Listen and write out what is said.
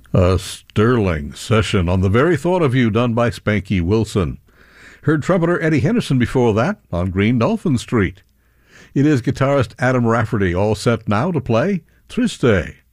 A sterling session on The Very Thought of You, done by Spanky Wilson. Heard trumpeter Eddie Henderson before that on Green Dolphin Street. It is guitarist Adam Rafferty all set now to play Triste.